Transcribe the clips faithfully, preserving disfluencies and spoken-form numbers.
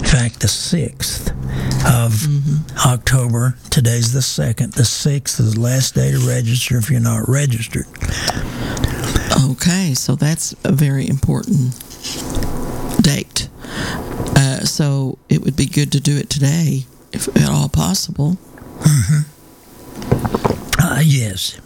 fact, the sixth of mm-hmm. October. Today's the second. The sixth is the last day to register if you're not registered. Okay, so that's a very important date. Uh, so it would be good to do it today, if at all possible. Mm-hmm. Uh, yes.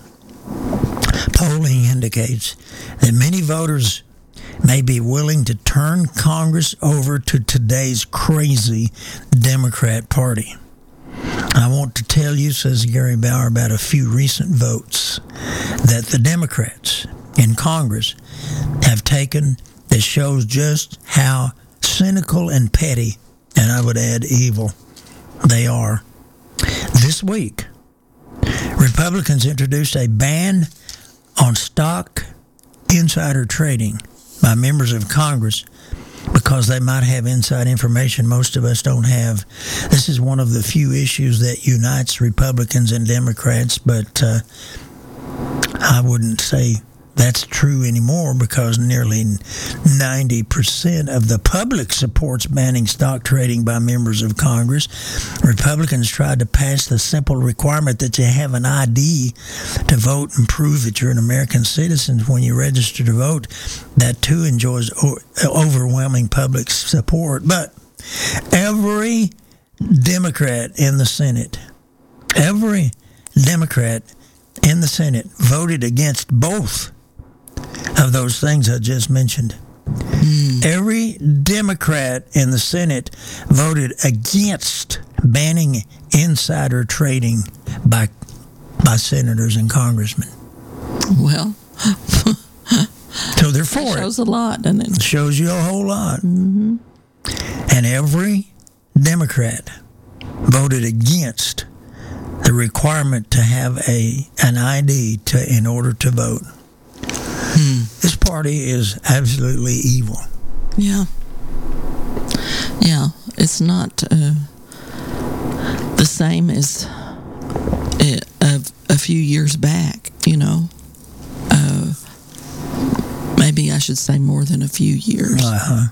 Polling indicates that many voters may be willing to turn Congress over to today's crazy Democrat Party. I want to tell you, says Gary Bauer, about a few recent votes that the Democrats in Congress have taken that shows just how cynical and petty, and I would add evil, they are. This week, Republicans introduced a ban on stock insider trading by members of Congress because they might have inside information most of us don't have. This is one of the few issues that unites Republicans and Democrats, but uh, I wouldn't say that's true anymore because nearly ninety percent of the public supports banning stock trading by members of Congress. Republicans tried to pass the simple requirement that you have an I D to vote and prove that you're an American citizen when you register to vote. That too enjoys o- overwhelming public support. But every Democrat in the Senate, every Democrat in the Senate voted against both of those things I just mentioned. Mm. Every Democrat in the Senate voted against banning insider trading by by senators and congressmen. Well, so they're for that it. Shows a lot, doesn't it? Shows you a whole lot. Mm-hmm. And every Democrat voted against the requirement to have a an I D to in order to vote. Hmm. This party is absolutely evil. Yeah. Yeah, it's not uh, the same as it, uh, a few years back, you know. Uh, maybe I should say more than a few years. Uh-huh.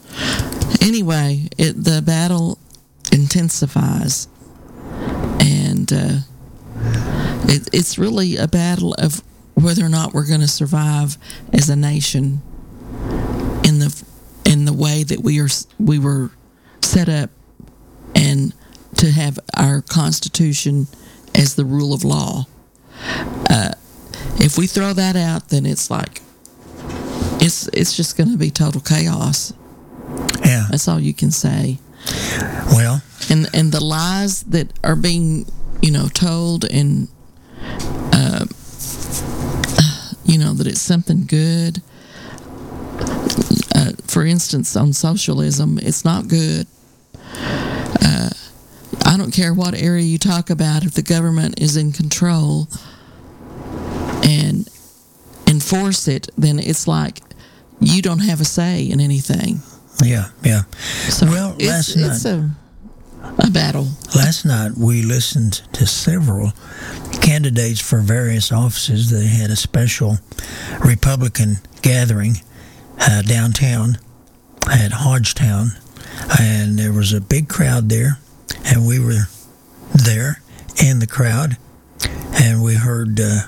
Anyway, it, the battle intensifies, and uh, it, it's really a battle of whether or not we're going to survive as a nation in the in the way that we are we were set up, and to have our Constitution as the rule of law. Uh, if we throw that out, then it's like it's it's just going to be total chaos. Yeah, that's all you can say. Well, and and the lies that are being you know told and. Uh, You know, that it's something good. Uh, for instance, on socialism, it's not good. Uh, I don't care what area you talk about, if the government is in control and enforce it, then it's like you don't have a say in anything. Yeah, yeah. So well, it's, last it's night, a, a battle. Last night we listened to several candidates for various offices. They had a special Republican gathering uh, downtown at Hodgetown, and there was a big crowd there, and we were there in the crowd, and we heard uh,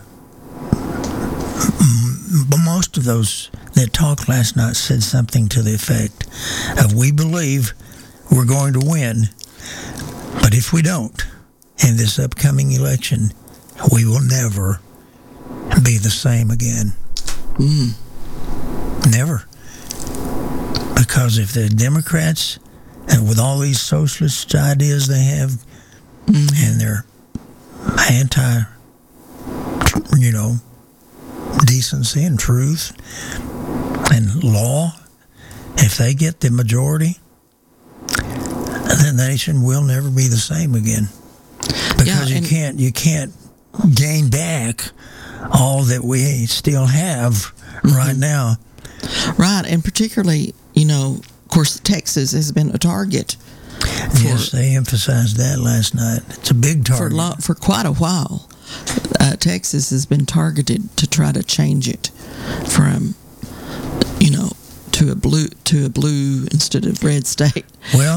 m- most of those that talked last night said something to the effect of, we believe we're going to win, but if we don't in this upcoming election, we will never be the same again. Mm. Never. Because if the Democrats, and with all these socialist ideas they have, mm. and their anti, you know, decency and truth and law, if they get the majority, the nation will never be the same again. Because yeah, you can't, you can't gain back all that we still have mm-hmm. right now. Right, and particularly, you know, of course, Texas has been a target. For, yes, they emphasized that last night. It's a big target. For, lo- for quite a while, uh, Texas has been targeted to try to change it from, you know, to a blue to a blue instead of red state. Well,